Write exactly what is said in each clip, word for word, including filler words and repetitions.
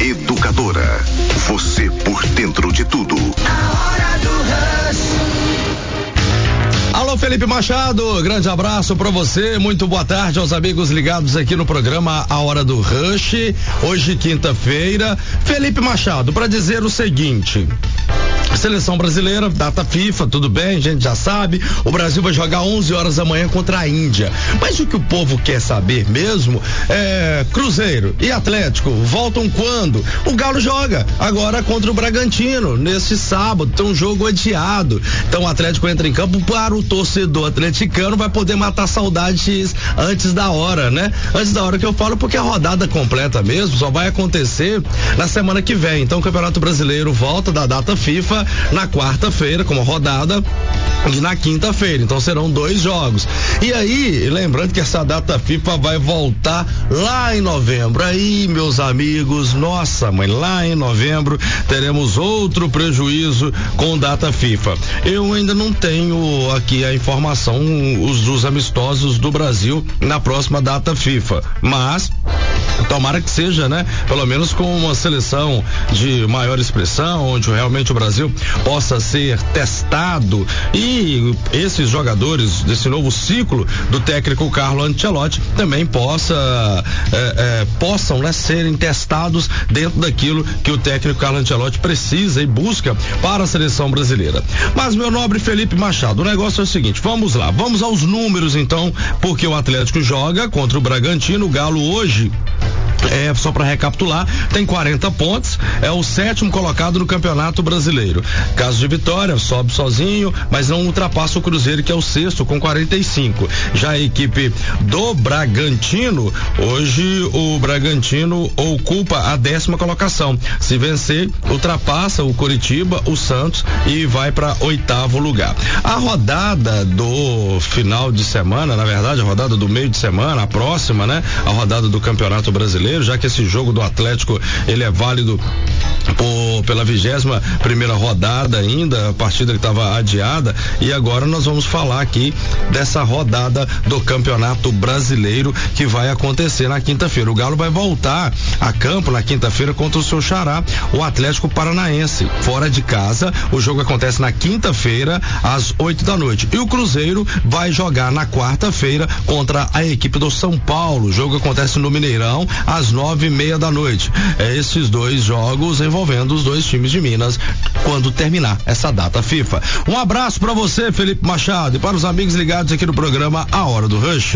Educadora. Você por dentro de tudo. A hora do Rush. Alô, Felipe Machado, grande abraço pra você, muito boa tarde aos amigos ligados aqui no programa A Hora do Rush, hoje quinta-feira. Felipe Machado, pra dizer o seguinte: seleção brasileira, data FIFA, tudo bem, a gente já sabe, o Brasil vai jogar onze horas da manhã contra a Índia, mas o que o povo quer saber mesmo é Cruzeiro e Atlético voltam quando? O Galo joga agora contra o Bragantino, nesse sábado, tem um jogo adiado, então o Atlético entra em campo para o torcedor atleticano, vai poder matar saudades antes da hora, né? Antes da hora que eu falo, porque a rodada completa mesmo só vai acontecer na semana que vem, então o Campeonato Brasileiro volta da data FIFA na quarta-feira, como rodada, e na quinta-feira, então serão dois jogos. E aí, lembrando que essa data FIFA vai voltar lá em novembro. Aí, meus amigos, nossa mãe, lá em novembro teremos outro prejuízo com data FIFA. Eu ainda não tenho aqui a informação os dos amistosos do Brasil na próxima data FIFA, mas tomara que seja, né? Pelo menos com uma seleção de maior expressão, onde realmente o Brasil possa ser testado e esses jogadores desse novo ciclo do técnico Carlo Ancelotti também possa é, é, possam, né, serem testados dentro daquilo que o técnico Carlo Ancelotti precisa e busca para a seleção brasileira. Mas, meu nobre Felipe Machado, o negócio é o seguinte, vamos lá, vamos aos números então, porque o Atlético joga contra o Bragantino, o Galo hoje, é, só para recapitular, tem quarenta pontos, é o sétimo colocado no Campeonato Brasileiro. Caso de vitória, sobe sozinho, mas não ultrapassa o Cruzeiro, que é o sexto, com quarenta e cinco. Já a equipe do Bragantino, hoje o Bragantino ocupa a décima colocação. Se vencer, ultrapassa o Coritiba, o Santos e vai para oitavo lugar. A rodada do final de semana, na verdade, a rodada do meio de semana, a próxima, né? A rodada do Campeonato Brasileiro, já que esse jogo do Atlético ele é válido por, pela vigésima primeira rodada ainda, a partida que estava adiada, e agora nós vamos falar aqui dessa rodada do Campeonato Brasileiro que vai acontecer na quinta-feira. O Galo vai voltar a campo na quinta-feira contra o seu xará, o Atlético Paranaense, fora de casa. O jogo acontece na quinta-feira às oito da noite e o Cruzeiro vai jogar na quarta-feira contra a equipe do São Paulo. O jogo acontece no Mineirão às nove e meia da noite. É esses dois jogos envolvendo os dois times de Minas quando terminar essa data FIFA. Um abraço para você, Felipe Machado, e para os amigos ligados aqui no programa A Hora do Rush.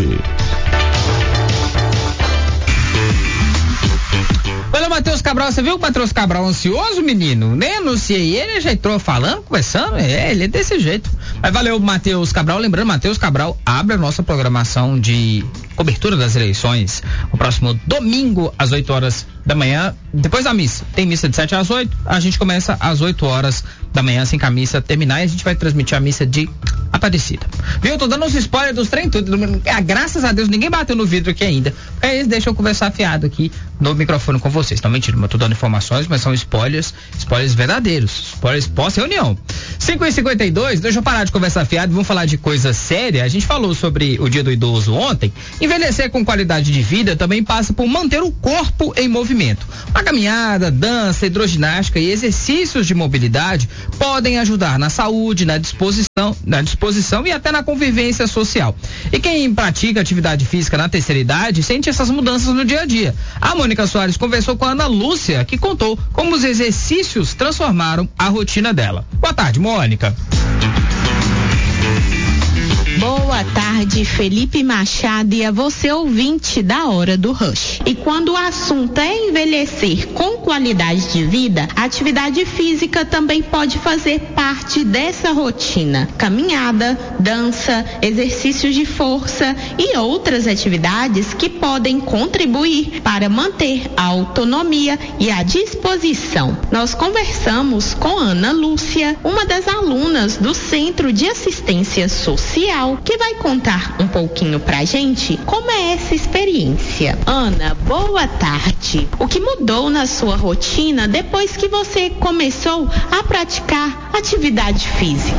Olha, Matheus Cabral, você viu o Matheus Cabral ansioso, menino? Nem anunciei ele, já entrou falando, conversando, é, ele é desse jeito. Mas valeu, Matheus Cabral, lembrando, Matheus Cabral abre a nossa programação de cobertura das eleições no próximo domingo às oito horas da manhã, depois da missa. Tem missa de sete às oito, a gente começa às oito horas da manhã, assim que a missa terminar, e a gente vai transmitir a missa de Aparecida. Viu? Eu tô dando uns spoilers dos trem tudo. Ah, graças a Deus, ninguém bateu no vidro aqui ainda. É isso, deixa eu conversar fiado aqui no microfone com vocês. Não, mentira, eu tô dando informações, mas são spoilers, spoilers verdadeiros. Spoilers pós-reunião. cinco e cinquenta e dois, deixa eu parar de conversar fiado, vamos falar de coisa séria. A gente falou sobre o Dia do Idoso ontem. Envelhecer com qualidade de vida também passa por manter o corpo em movimento. Uma caminhada, dança, hidroginástica e exercícios de mobilidade podem ajudar na saúde, na disposição, na disposição e até na convivência social. E quem pratica atividade física na terceira idade sente essas mudanças no dia a dia. A Mônica Soares conversou com a Ana Lúcia, que contou como os exercícios transformaram a rotina dela. Boa tarde, Mônica. Boa tarde, Felipe Machado, e a você, ouvinte da Hora do Rush. E quando o assunto é envelhecer com qualidade de vida, a atividade física também pode fazer parte dessa rotina. Caminhada, dança, exercícios de força e outras atividades que podem contribuir para manter a autonomia e a disposição. Nós conversamos com Ana Lúcia, uma das alunas do Centro de Assistência Social, que vai contar um pouquinho pra gente como é essa experiência. Ana, boa tarde. O que mudou na sua rotina depois que você começou a praticar atividade física?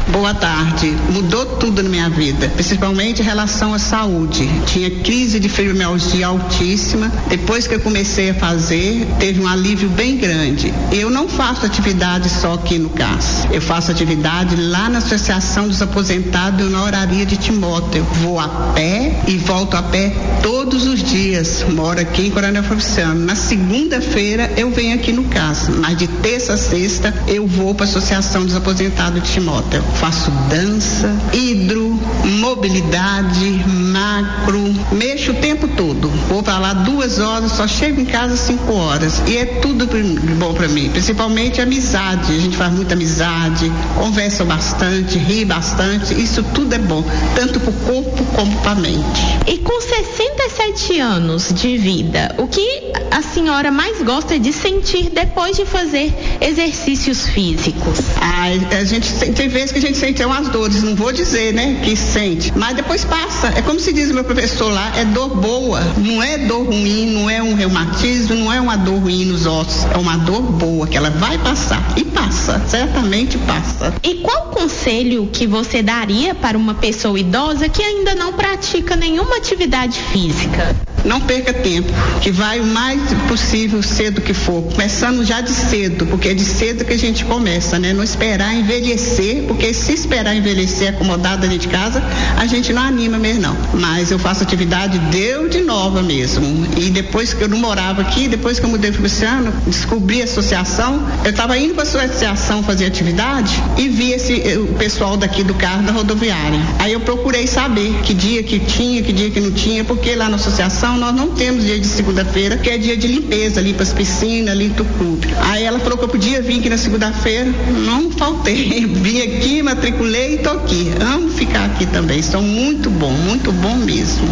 Boa tarde. Mudou tudo na minha vida, principalmente em relação à saúde. Tinha crise de fibromialgia altíssima. Depois que eu comecei a fazer, teve um alívio bem grande. Eu não faço atividade só aqui no C A S. Eu faço atividade lá na Associação dos Aposentados na Horaria de Timóteo. Vou a pé e volto a pé todos os dias. Moro aqui em Coronel Fabriciano. Na segunda-feira eu venho aqui no C A S, mas de terça a sexta eu vou para a Associação dos Aposentados de Timóteo. Faço dança, hidro, mobilidade, macro, mexo o tempo todo. Vou para lá duas horas, só chego em casa às cinco horas. E é tudo bom para mim, principalmente amizade. A gente faz muita amizade, conversa bastante, ri bastante. Isso tudo é bom, tanto para o corpo como para a mente. E com sessenta e sete anos de vida, o que a senhora mais gosta de sentir depois de fazer exercícios físicos? Ah, a gente tem vezes que a gente sente umas dores, não vou dizer, né, que sente, mas depois passa. É como se diz o meu professor lá, é dor boa, não é dor ruim, não é um reumatismo, não é uma dor ruim nos ossos, é uma dor boa, que ela vai passar, e passa, certamente passa. E qual conselho que você daria para uma pessoa idosa que ainda não pratica nenhuma atividade física? Não perca tempo, que vai o mais possível cedo que for, começando já de cedo, porque é de cedo que a gente começa, né? Não esperar envelhecer, porque se esperar envelhecer acomodado dentro de casa, a gente não anima mesmo não. Mas eu faço atividade deu de nova mesmo. E depois que eu não morava aqui, depois que eu mudei para o Luciano, descobri a associação, eu estava indo para a associação fazer atividade e vi esse, o pessoal daqui do carro da rodoviária. Aí eu procurei saber que dia que tinha, que dia que não tinha, porque lá na associação nós não temos dia de segunda-feira, que é dia de limpeza, limpa as piscinas, limpa tudo. Aí ela falou que eu podia vir aqui na segunda-feira, não faltei. Vim aqui, matriculei e tô aqui. Amo ficar aqui também, são muito bom, muito bom mesmo.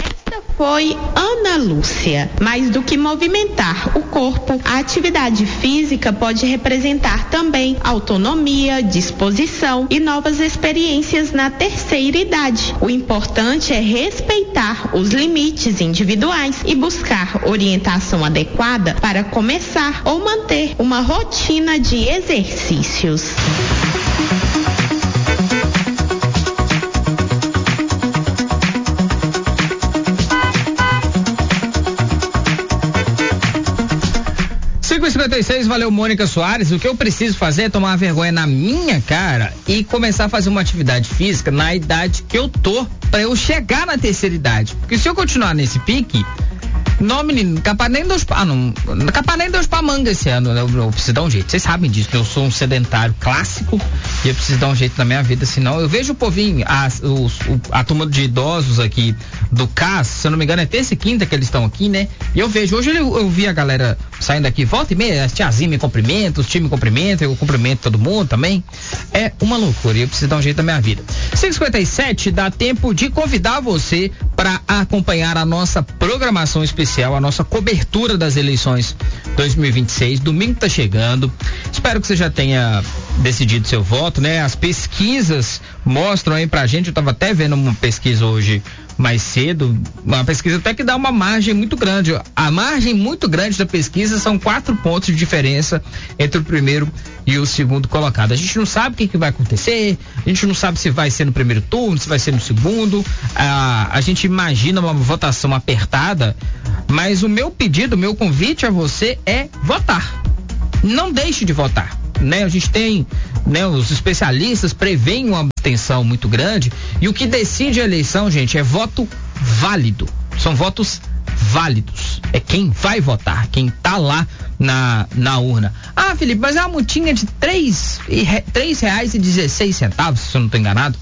Foi Ana Lúcia. Mais do que movimentar o corpo, a atividade física pode representar também autonomia, disposição e novas experiências na terceira idade. O importante é respeitar os limites individuais e buscar orientação adequada para começar ou manter uma rotina de exercícios. cinquenta e seis, valeu Mônica Soares. O que eu preciso fazer é tomar uma vergonha na minha cara e começar a fazer uma atividade física na idade que eu tô, pra eu chegar na terceira idade. Porque se eu continuar nesse pique, não, menino, capaz nem dos ah, não, capaz nem dos pra manga esse ano, né? Eu, eu preciso dar um jeito. Vocês sabem disso, que eu sou um sedentário clássico e eu preciso dar um jeito na minha vida, senão eu vejo o povinho, a, os, o, a turma de idosos aqui do C A S, se eu não me engano é terça e quinta que eles estão aqui, né? E eu vejo, hoje eu, eu vi a galera saindo aqui, volta e meia, as tiazinhas me cumprimentam, os times me cumprimentam, eu cumprimento todo mundo também. É uma loucura e eu preciso dar um jeito na minha vida. cinco e cinquenta e sete, dá tempo de convidar você para acompanhar a nossa programação especial, a nossa cobertura das eleições dois mil e vinte e seis. Domingo tá chegando. Espero que você já tenha decidido seu voto, né? As pesquisas mostram aí pra gente, eu tava até vendo uma pesquisa hoje mais cedo, uma pesquisa até que dá uma margem muito grande. A margem muito grande da pesquisa são quatro pontos de diferença entre o primeiro e o segundo colocado. A gente não sabe o que, que vai acontecer, a gente não sabe se vai ser no primeiro turno, se vai ser no segundo. Ah, a gente imagina uma votação apertada, mas o meu pedido, o meu convite a você é votar. Não deixe de votar. Né? A gente tem, né, os especialistas preveem uma abstenção muito grande e o que decide a eleição, gente, é voto válido. São votos válidos. É quem vai votar, quem tá lá na, na urna. Ah, Felipe, mas é uma multinha de três, três reais e dezesseis centavos, se eu não tô enganado.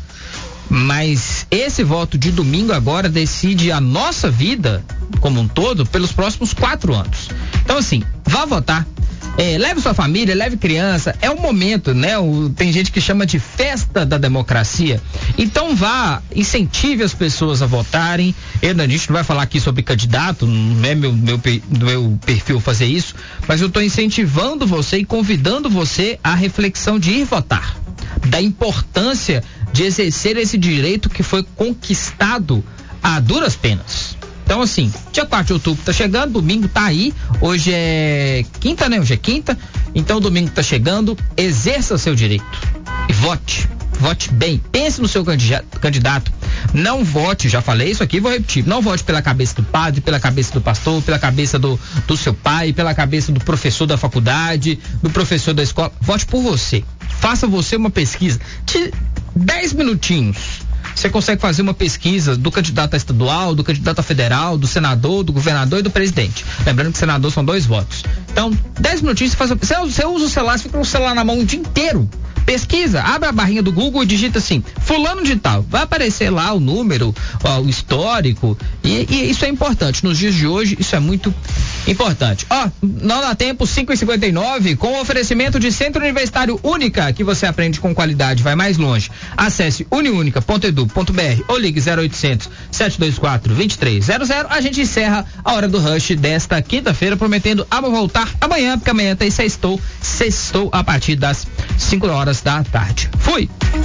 Mas esse voto de domingo agora decide a nossa vida como um todo pelos próximos quatro anos. Então, assim, vá votar. É, leve sua família, leve criança, é o momento, né? O, tem gente que chama de festa da democracia. Então vá, incentive as pessoas a votarem. Eu, a gente não vai falar aqui sobre candidato, não é meu, meu, meu perfil fazer isso, mas eu estou incentivando você e convidando você à reflexão de ir votar, da importância de exercer esse direito que foi conquistado a duras penas. Então, assim, dia quatro de outubro tá chegando, domingo tá aí, hoje é quinta, né? Hoje é quinta, então domingo tá chegando, exerça seu direito e vote. Vote bem, pense no seu candidato. Não vote, já falei isso aqui, vou repetir. Não vote pela cabeça do padre, pela cabeça do pastor, pela cabeça do, do seu pai, pela cabeça do professor da faculdade, do professor da escola. Vote por você. Faça você uma pesquisa de dez minutinhos. Você consegue fazer uma pesquisa do candidato a estadual, do candidato a federal, do senador, do governador e do presidente. Lembrando que senador são dois votos. Então, dez minutinhos, você, faz, você, você usa o celular, você fica com o celular na mão o dia inteiro. Pesquisa, abre a barrinha do Google e digita assim, fulano de tal. Vai aparecer lá o número, ó, o histórico. E, e isso é importante. Nos dias de hoje, isso é muito importante. Ó, não dá tempo, cinco e cinquenta e nove, com o oferecimento de Centro Universitário Única, que você aprende com qualidade, vai mais longe. Acesse uniunica ponto edu ponto br ou ligue zero oitocentos, sete dois quatro, dois três zero zero. A gente encerra a hora do Rush desta quinta-feira, prometendo a voltar amanhã, porque amanhã tem sextou, sextou a partir das cinco horas da tarde. Fui!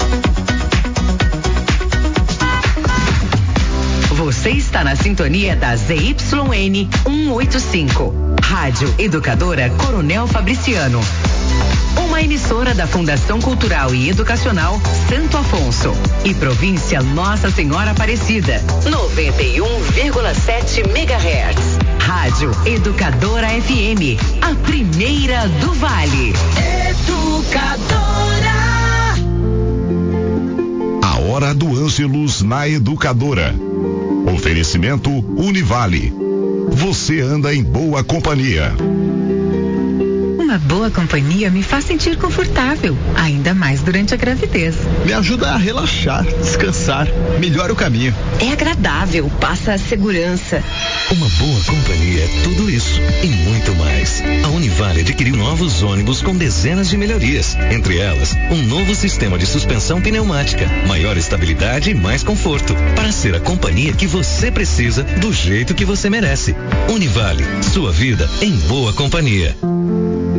Você está na sintonia da Z Y N cento e oitenta e cinco. Rádio Educadora Coronel Fabriciano. Uma emissora da Fundação Cultural e Educacional Santo Afonso e Província Nossa Senhora Aparecida. noventa e um vírgula sete megahertz. Rádio Educadora F M, a primeira do Vale. Educadora. A hora do Ângelus na Educadora. Oferecimento Univale. Você anda em boa companhia. Uma boa companhia me faz sentir confortável, ainda mais durante a gravidez. Me ajuda a relaxar, descansar, melhora o caminho. É agradável, passa a segurança. Uma boa companhia é tudo isso e muito mais. A Univale adquiriu novos ônibus com dezenas de melhorias, entre elas um novo sistema de suspensão pneumática, maior estabilidade e mais conforto, para ser a companhia que você precisa do jeito que você merece. Univale, sua vida em boa companhia.